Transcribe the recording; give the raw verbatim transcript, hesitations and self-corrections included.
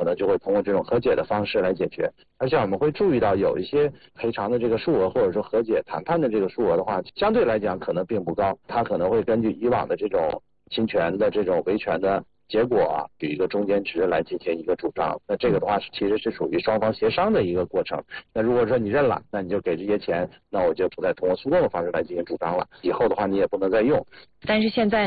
能就会通过这种和解的方式来解决。而且我们会注意到有一些赔偿的这个数额或者说和解谈判的这个数额的话，相对来讲可能并不高，它可能会根据以往的这种侵权的这种维权的结果啊，举一个中间值来进行一个主张。那这个的话是其实是属于双方协商的一个过程。那如果说你认了，那你就给这些钱，那我就不再通过诉讼的方式来进行主张了，以后的话你也不能再用。 但是现在